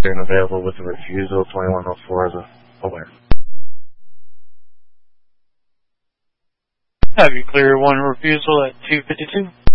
and available with a refusal 2104 as a aware. Have you clear one refusal at 252?